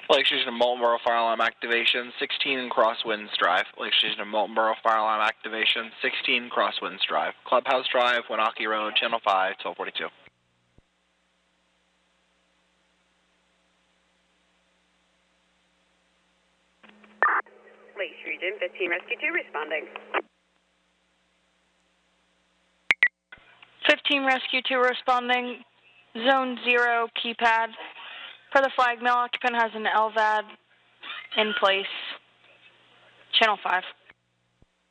Lake Station and Moltenboro fire alarm activation, 16 Crosswinds Drive. Lake Station and Moltenboro fire alarm activation, 16 Crosswinds Drive. Clubhouse Drive, Winaki Road, Channel 5, 1242. Lake Region 15 Rescue 2 responding. 15 Rescue 2 responding. Zone 0 keypad. For the flag, male occupant has an LVAD in place. Channel 5.